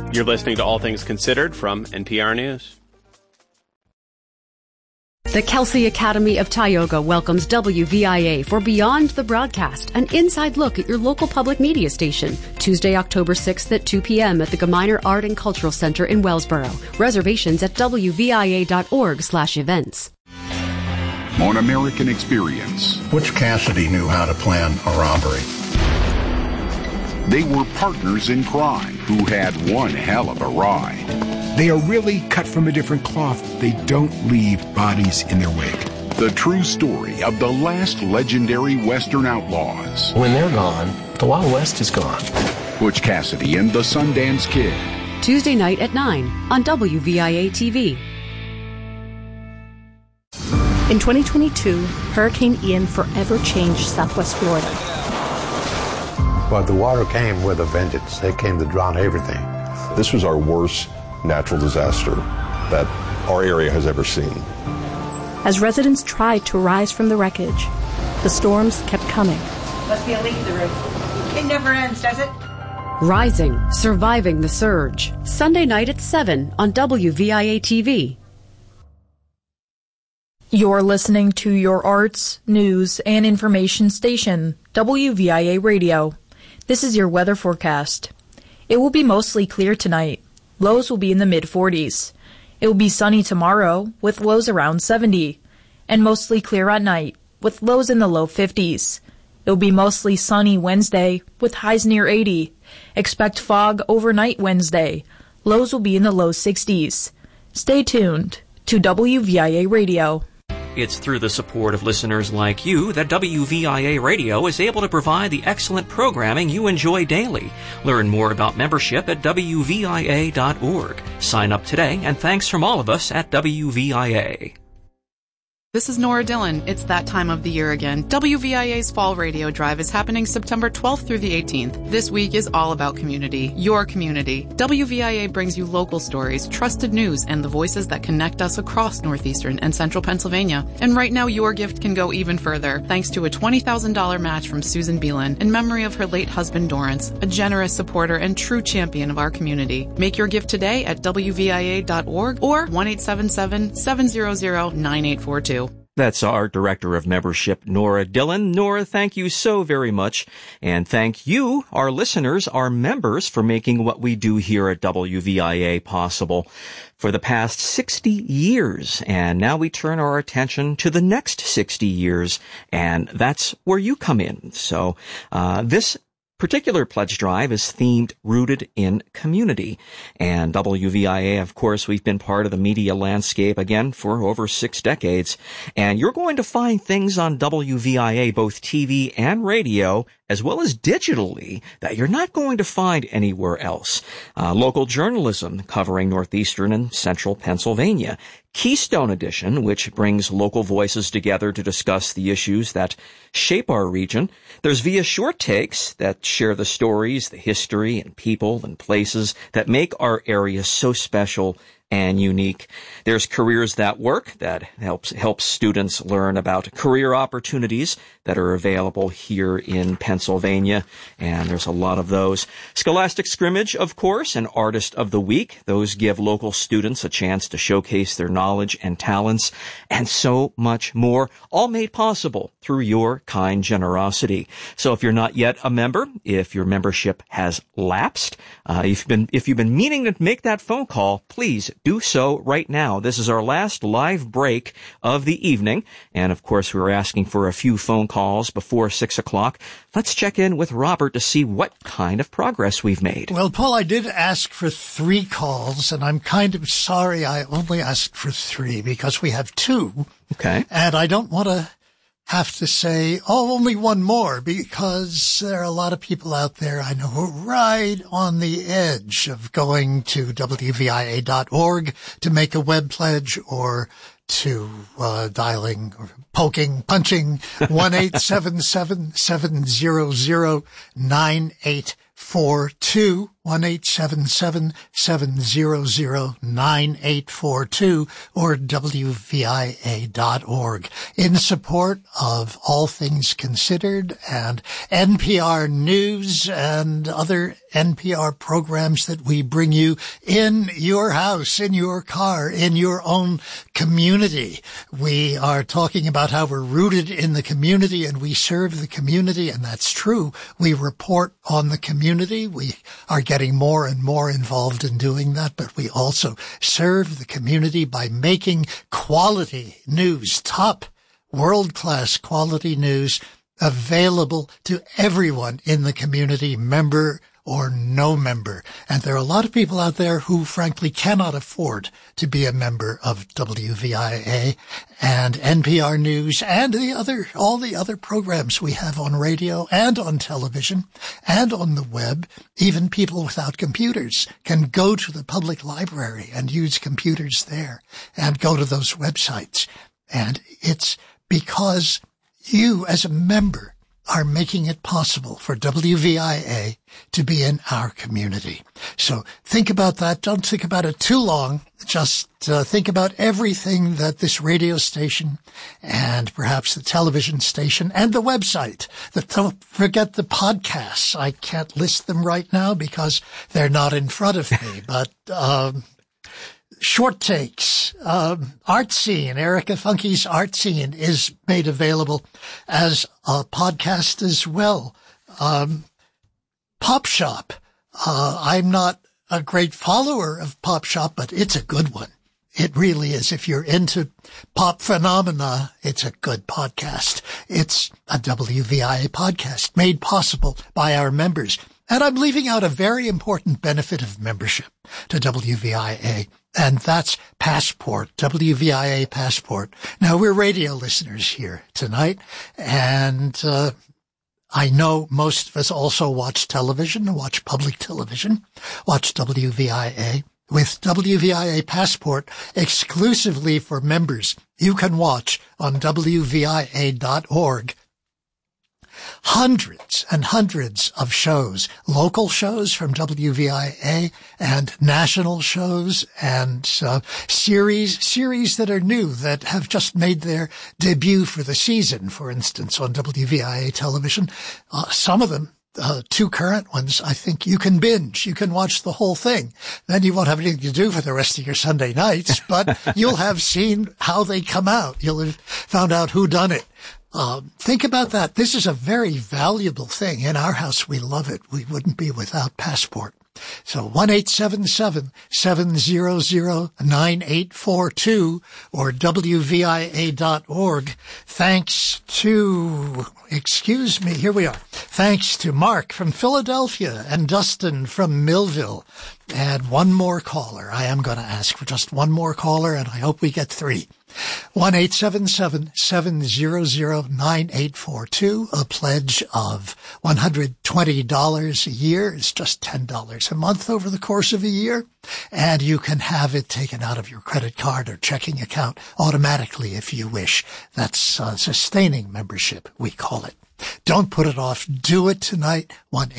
You're listening to All Things Considered from NPR News. The Kelsey Academy of Tioga welcomes WVIA for Beyond the Broadcast, an inside look at your local public media station. Tuesday, October 6th at 2 p.m. at the Gemeiner Art and Cultural Center in Wellsboro. Reservations at wvia.org/events. On American Experience. Butch Cassidy knew how to plan a robbery. They were partners in crime who had one hell of a ride. They are really cut from a different cloth. They don't leave bodies in their wake. The true story of the last legendary Western outlaws. When they're gone, the Wild West is gone. Butch Cassidy and the Sundance Kid. Tuesday night at 9 on WVIA TV. In 2022, Hurricane Ian forever changed Southwest Florida. But the water came with a vengeance. They came to drown everything. This was our worst natural disaster that our area has ever seen. As residents tried to rise from the wreckage, the storms kept coming. Must be a leak in the roof. It never ends, does it? Rising, surviving the surge. Sunday night at 7 on WVIA TV. You're listening to your arts, news, and information station, WVIA Radio. This is your weather forecast. It will be mostly clear tonight. Lows will be in the mid-40s. It will be sunny tomorrow, with lows around 70, and mostly clear at night, with lows in the low 50s. It will be mostly sunny Wednesday, with highs near 80. Expect fog overnight Wednesday. Lows will be in the low 60s. Stay tuned to WVIA Radio. It's through the support of listeners like you that WVIA Radio is able to provide the excellent programming you enjoy daily. Learn more about membership at WVIA.org. Sign up today, and thanks from all of us at WVIA. This is Nora Dillon. It's that time of the year again. WVIA's Fall Radio Drive is happening September 12th through the 18th. This week is all about community, your community. WVIA brings you local stories, trusted news, and the voices that connect us across northeastern and central Pennsylvania. And right now, your gift can go even further, thanks to a $20,000 match from Susan Beelan in memory of her late husband, Dorrance, a generous supporter and true champion of our community. Make your gift today at WVIA.org or 1-877-700-9842. That's our Director of Membership, Nora Dillon. Nora, thank you so very much. And thank you, our listeners, our members, for making what we do here at WVIA possible for the past 60 years. And now we turn our attention to the next 60 years, and that's where you come in. So this particular pledge drive is themed Rooted in Community. And WVIA, of course, we've been part of the media landscape, again, for over 6 decades. And you're going to find things on WVIA, both TV and radio, as well as digitally, that you're not going to find anywhere else. Local journalism covering northeastern and central Pennsylvania. Keystone Edition, which brings local voices together to discuss the issues that shape our region. There's Via Short Takes that share the stories, the history, and people and places that make our area so special and unique. There's Careers That Work that helps students learn about career opportunities that are available here in Pennsylvania, and there's a lot of those. Scholastic Scrimmage, of course, and Artist of the Week. Those give local students a chance to showcase their knowledge and talents, and so much more, all made possible through your kind generosity. So if you're not yet a member, if your membership has lapsed, if you've been meaning to make that phone call, please do so right now. This is our last live break of the evening. And of course, we're asking for a few phone calls before 6 o'clock. Let's check in with Robert to see what kind of progress we've made. Well, Paul, I did ask for 3 calls, and I'm kind of sorry I only asked for 3 because we have 2. Okay. And I don't want to have to say, only one more, because there are a lot of people out there I know who are right on the edge of going to WVIA.org to make a web pledge or to dialing or punching 1-877-700-9842. 1-877-700-9842 or WVIA.org. In support of All Things Considered and NPR News and other NPR programs that we bring you in your house, in your car, in your own community. We are talking about how we're rooted in the community and we serve the community, and that's true. We report on the community. We are getting more and more involved in doing that, but we also serve the community by making quality news, top world-class quality news, available to everyone in the community, member or no member. And there are a lot of people out there who frankly cannot afford to be a member of WVIA and NPR News and all the other programs we have on radio and on television and on the web. Even people without computers can go to the public library and use computers there and go to those websites. And it's because you as a member are making it possible for WVIA to be in our community. So think about that. Don't think about it too long. Just think about everything that this radio station and perhaps the television station and the website. Don't forget the podcasts. I can't list them right now because they're not in front of me, but Short Takes, Art Scene, Erica Funke's Art Scene is made available as a podcast as well. Pop Shop, I'm not a great follower of Pop Shop, but it's a good one. It really is. If you're into pop phenomena, it's a good podcast. It's a WVIA podcast made possible by our members. And I'm leaving out a very important benefit of membership to WVIA, and that's Passport, WVIA Passport. Now, we're radio listeners here tonight, and I know most of us also watch television, watch public television, watch WVIA. With WVIA Passport, exclusively for members, you can watch on WVIA.org hundreds and hundreds of shows, local shows from WVIA and national shows and series that are new that have just made their debut for the season, for instance, on WVIA television. Some of them, two current ones, I think you can binge. You can watch the whole thing. Then you won't have anything to do for the rest of your Sunday nights, but you'll have seen how they come out. You'll have found out who done it. Think about that. This is a very valuable thing. In our house, we love it. We wouldn't be without Passport. So 1-877-700-9842 or WVIA.org. Thanks to, here we are. Thanks to Mark from Philadelphia and Dustin from Millville. And one more caller. I am going to ask for just one more caller, and I hope we get three. 1-877-700-9842. A pledge of $120 a year is just $10 a month over the course of a year. And you can have it taken out of your credit card or checking account automatically if you wish. That's sustaining membership, we call it. Don't put it off. Do it tonight.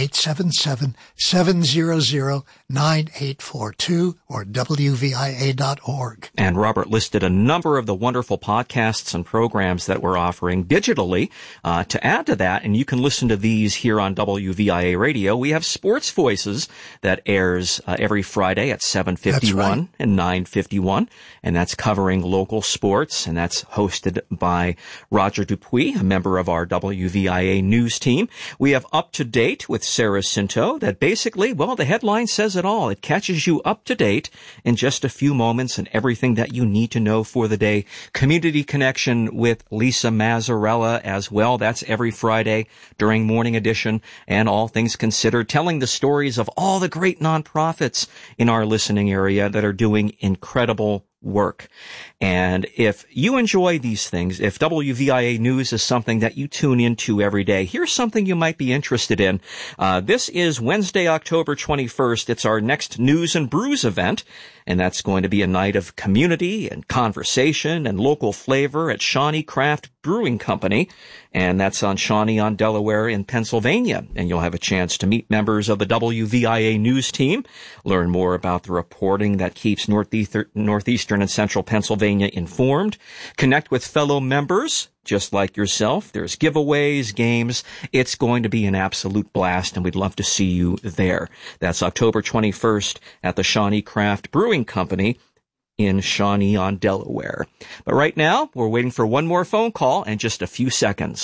1-877-700-9842 or WVIA.org. And Robert listed a number of the wonderful podcasts and programs that we're offering digitally. To add to that, and you can listen to these here on WVIA Radio, we have Sports Voices that airs every Friday at 7:51 and 9:51, and that's covering local sports, and that's hosted by Roger Dupuis, a member of our WVIA news team. We have Up to Date with Sarah Cinto that basically, well, the headline says it all. It catches you up to date in just a few moments and everything that you need to know for the day. Community Connection with Lisa Mazzarella as well. That's every Friday during Morning Edition, and All Things Considered, telling the stories of all the great nonprofits in our listening area that are doing incredible work. And if you enjoy these things, if WVIA News is something that you tune into every day, here's something you might be interested in. This is Wednesday, October 21st. It's our next News and Brews event. And that's going to be a night of community and conversation and local flavor at Shawnee Craft Brewing Company. And that's on Shawnee on Delaware in Pennsylvania. And you'll have a chance to meet members of the WVIA news team, learn more about the reporting that keeps northeastern and central Pennsylvania informed, connect with fellow members just like yourself. There's giveaways, games. It's going to be an absolute blast, and we'd love to see you there. That's October 21st at the Shawnee Craft Brewing Company in Shawnee on Delaware. But right now, we're waiting for one more phone call in just a few seconds.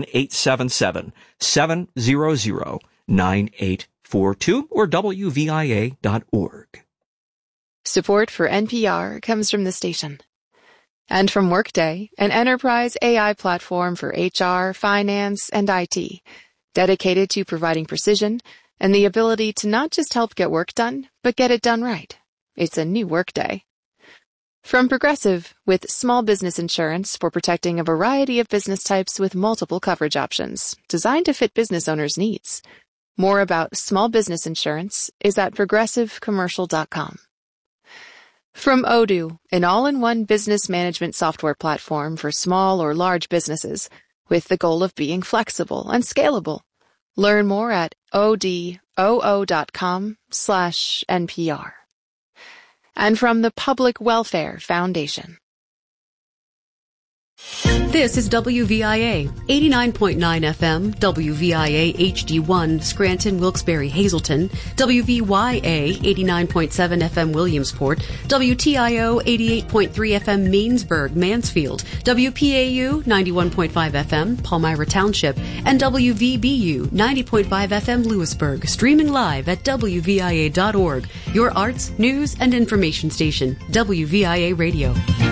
1-877-700-9842 or WVIA.org. Support for NPR comes from the station. And from Workday, an enterprise AI platform for HR, finance, and IT, dedicated to providing precision and the ability to not just help get work done, but get it done right. It's a new Workday. From Progressive, with small business insurance for protecting a variety of business types with multiple coverage options, designed to fit business owners' needs. More about small business insurance is at progressivecommercial.com. From Odoo, an all-in-one business management software platform for small or large businesses, with the goal of being flexible and scalable. Learn more at odoo.com/NPR. And from the Public Welfare Foundation. This is WVIA, 89.9 FM, WVIA HD1, Scranton, Wilkes-Barre, Hazleton, WVYA, 89.7 FM, Williamsport, WTIO, 88.3 FM, Meansburg, Mansfield, WPAU, 91.5 FM, Palmyra Township, and WVBU, 90.5 FM, Lewisburg, streaming live at WVIA.org, your arts, news, and information station, WVIA Radio.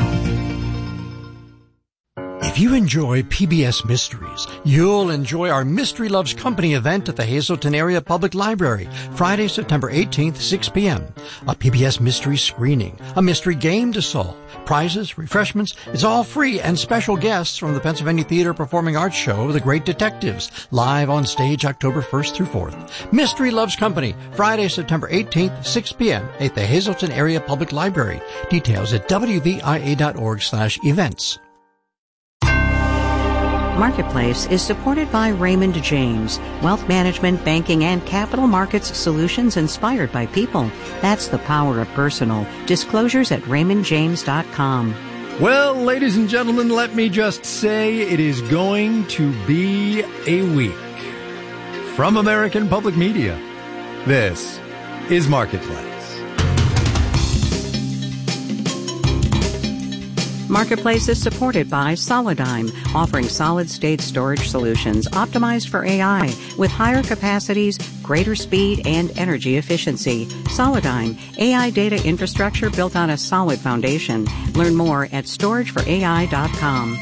If you enjoy PBS Mysteries, you'll enjoy our Mystery Loves Company event at the Hazleton Area Public Library, Friday, September 18th, 6 p.m. A PBS Mystery screening, a mystery game to solve, prizes, refreshments. It's all free, and special guests from the Pennsylvania Theater Performing Arts Show, The Great Detectives, live on stage October 1st through 4th. Mystery Loves Company, Friday, September 18th, 6 p.m. at the Hazleton Area Public Library. Details at wvia.org/events. Marketplace is supported by Raymond James, wealth management, banking, and capital markets solutions inspired by people. That's the power of personal. Disclosures at raymondjames.com. Well, ladies and gentlemen, let me just say it is going to be a week. From American Public Media, this is Marketplace. Marketplace is supported by Solidigm, offering solid-state storage solutions optimized for AI with higher capacities, greater speed, and energy efficiency. Solidigm, AI data infrastructure built on a solid foundation. Learn more at storageforai.com.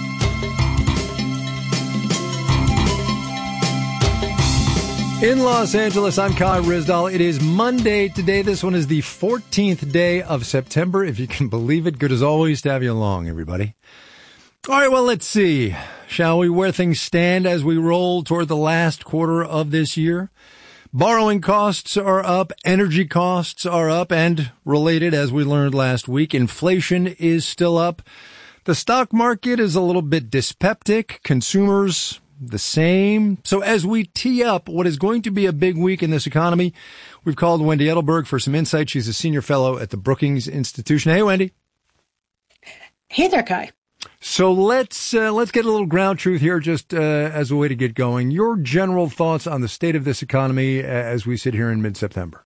In Los Angeles, I'm Kai Ryssdal. It is Monday today. This one is the 14th day of September, if you can believe it. Good as always to have you along, everybody. All right, well, let's see. Shall we, where things stand as we roll toward the last quarter of this year? Borrowing costs are up, energy costs are up, and related, as we learned last week, inflation is still up. The stock market is a little bit dyspeptic. Consumers the same. So as we tee up what is going to be a big week in this economy, we've called Wendy Edelberg for some insight. She's a senior fellow at the Brookings Institution. Hey, Wendy. Hey there, Kai. So let's get a little ground truth here, just as a way to get going. Your general thoughts on the state of this economy as we sit here in mid-September.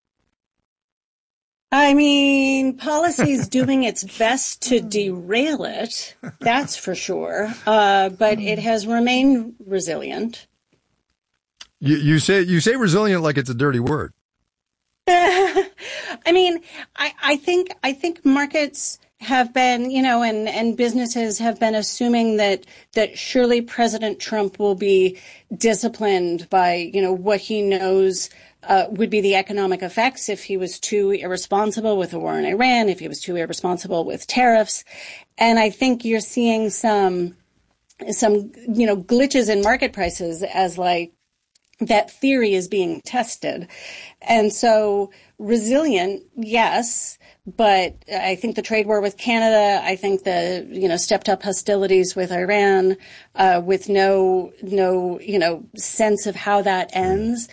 I mean, policy's doing its best to derail it, that's for sure. But it has remained resilient. You say resilient like it's a dirty word. I mean, I think markets have been, and businesses have been assuming that surely President Trump will be disciplined by, what he knows would be the economic effects if he was too irresponsible with the war in Iran, if he was too irresponsible with tariffs. And I think you're seeing some glitches in market prices as like that theory is being tested. And so resilient, yes. But I think the trade war with Canada, I think the, stepped up hostilities with Iran, with no, sense of how that ends.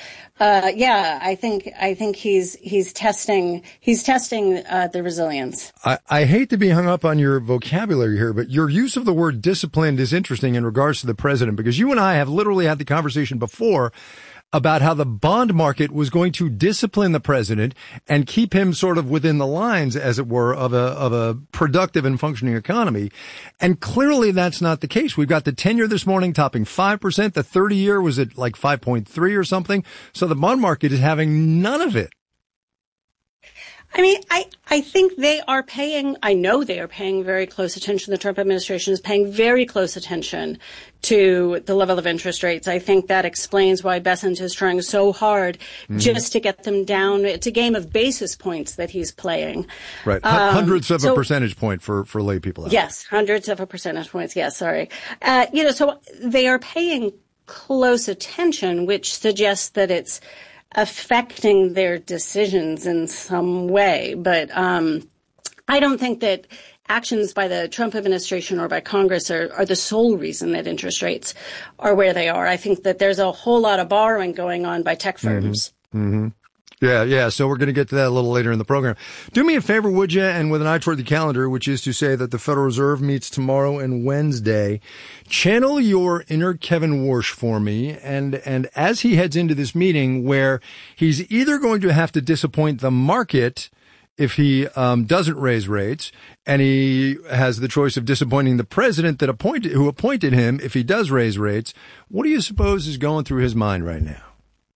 I think he's testing the resilience. I hate to be hung up on your vocabulary here, but your use of the word disciplined is interesting in regards to the president, because you and I have literally had the conversation before about how the bond market was going to discipline the president and keep him sort of within the lines, as it were, of a productive and functioning economy. And clearly that's not the case. We've got the 10-year this morning topping 5%. The 30-year was at like 5.3 or something. So the bond market is having none of it. I mean, I think I know they are paying very close attention. The Trump administration is paying very close attention to the level of interest rates. I think that explains why Bessent is trying so hard just to get them down. It's a game of basis points that he's playing. Right. Hundredths of a percentage point for lay people out. Yes. Hundreds of a percentage points. Yes. Sorry. So they are paying close attention, which suggests that it's affecting their decisions in some way. But I don't think that actions by the Trump administration or by Congress are the sole reason that interest rates are where they are. I think that there's a whole lot of borrowing going on by tech firms. Mm-hmm. Yeah. So we're going to get to that a little later in the program. Do me a favor, would you? And with an eye toward the calendar, which is to say that the Federal Reserve meets tomorrow and Wednesday, channel your inner Kevin Warsh for me. And as he heads into this meeting where he's either going to have to disappoint the market if he doesn't raise rates, and he has the choice of disappointing the president who appointed him if he does raise rates, what do you suppose is going through his mind right now?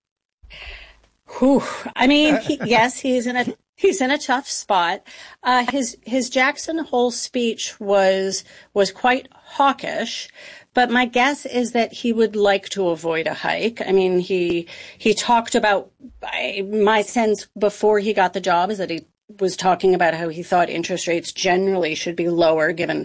Whew. I mean, he's in a tough spot. His Jackson Hole speech was quite hawkish, but my guess is that he would like to avoid a hike. I mean, he talked about, my sense before he got the job is that he was talking about how he thought interest rates generally should be lower given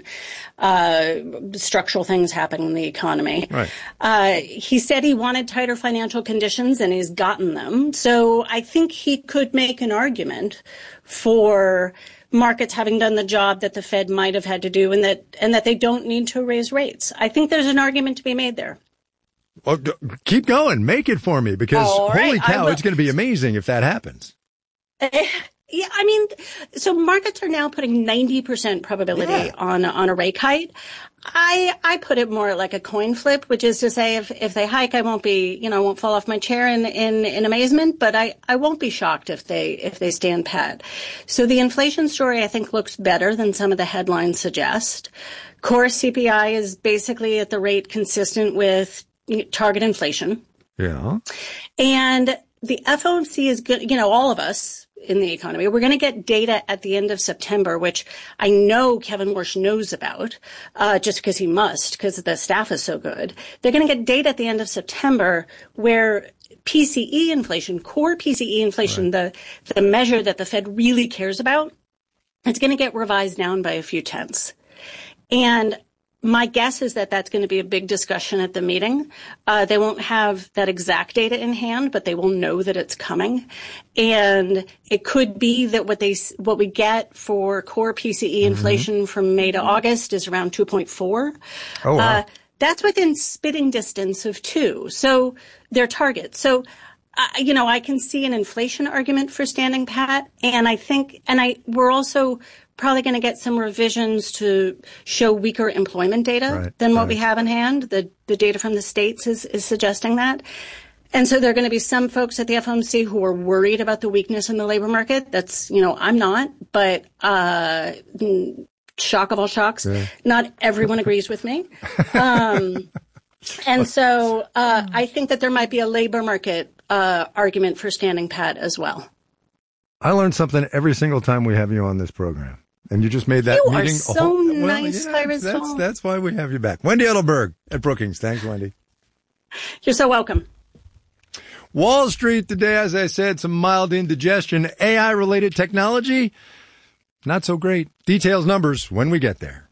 structural things happening in the economy. Right. He said he wanted tighter financial conditions, and he's gotten them. So I think he could make an argument for markets having done the job that the Fed might have had to do, and that they don't need to raise rates. I think there's an argument to be made there. Well, keep going. Make it for me, because holy cow, it's going to be amazing if that happens. Yeah, I mean, so markets are now putting 90% probability on a rate hike. I put it more like a coin flip, which is to say if they hike, I won't fall off my chair in amazement, but I won't be shocked if they stand pat. So the inflation story, I think, looks better than some of the headlines suggest. Core CPI is basically at the rate consistent with target inflation. Yeah. And the FOMC is good, all of us in the economy. We're going to get data at the end of September, which I know Kevin Warsh knows about, just because he must, because the staff is so good. They're going to get data at the end of September where PCE inflation, core PCE inflation, right, the measure that the Fed really cares about, it's going to get revised down by a few tenths. And my guess is that that's going to be a big discussion at the meeting. They won't have that exact data in hand, but they will know that it's coming. And it could be that what we get for core PCE inflation from May to August is around 2.4. Oh, wow. That's within spitting distance of 2. So their target. So, I can see an inflation argument for standing pat. And we're also probably going to get some revisions to show weaker employment data than what we have in hand. The data from the states is suggesting that. And so there are going to be some folks at the FOMC who are worried about the weakness in the labor market. That's, I'm not, but shock of all shocks, not everyone agrees with me. And so I think that there might be a labor market argument for standing pat as well. I learned something every single time we have you on this program. And you just made that you meeting. You are so nice, Cyrus. That's why we have you back. Wendy Edelberg at Brookings. Thanks, Wendy. You're so welcome. Wall Street today, as I said, some mild indigestion. AI-related technology, not so great. Details, numbers when we get there.